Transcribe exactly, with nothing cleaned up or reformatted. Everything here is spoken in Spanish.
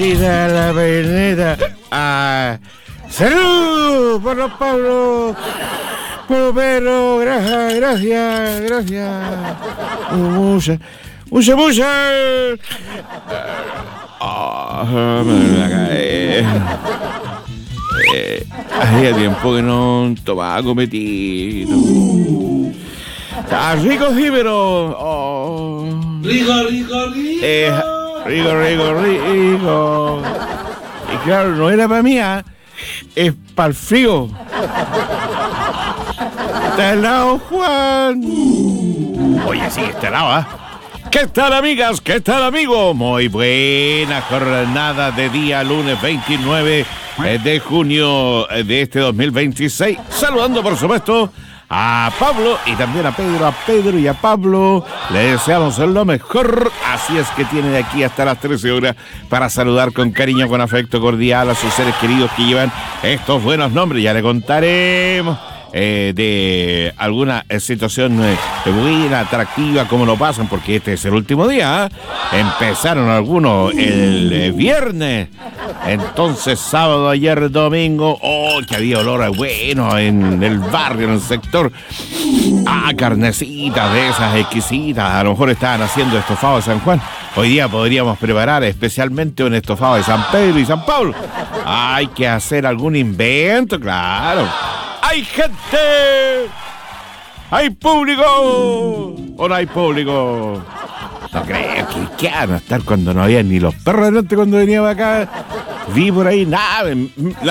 Mira la peineta. Ah, ¡salud por los Pablos! Por Pedro, gracias, gracias, gracias. Mucha, mucha, mucha. Ah, me duele la cabeza. Eh, hacía tiempo que no tomaba cometito. Está rico, sí, pero... Oh. Rico, rico, rico. Eh, rico, rico, rico. Y claro, no era para mí, ¿eh? Es para el frío. Está helado, Juan. Oye, sí, está helado, ¿eh? ¿Qué tal, amigas? ¿Qué tal, amigos? Muy buena jornada de día lunes veintinueve de junio de este dos mil veintiséis. Saludando, por supuesto, a Pablo y también a Pedro, a Pedro y a Pablo. Le deseamos lo mejor. Así es que tiene de aquí hasta las trece horas para saludar con cariño, con afecto cordial a sus seres queridos que llevan estos buenos nombres. Ya le contaremos eh, de alguna eh, situación eh, buena, atractiva, cómo lo pasan, porque este es el último día, ¿eh? Empezaron algunos el eh, viernes, entonces sábado, ayer domingo, oh, que había olor a bueno en el barrio, en el sector. Ah, carnecitas de esas exquisitas. A lo mejor estaban haciendo estofado de San Juan. Hoy día podríamos preparar especialmente un estofado de San Pedro y San Pablo. Hay que hacer algún invento, claro. ¡Hay gente! ¡Hay público! ¿O no hay público? No creo que, que van a estar cuando no había ni los perros delante cuando veníamos acá. Vi por ahí nada.